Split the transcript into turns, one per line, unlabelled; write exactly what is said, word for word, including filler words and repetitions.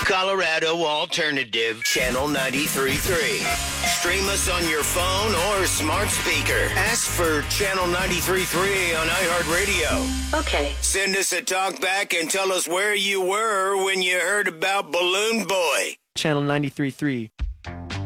Colorado Alternative, Channel ninety-three point three. Stream us on your phone or smart speaker. Ask for Channel ninety-three point three on iHeartRadio.
Okay.
Send us a talk back and tell us where you were when you heard about Balloon Boy.
Channel ninety-three point three.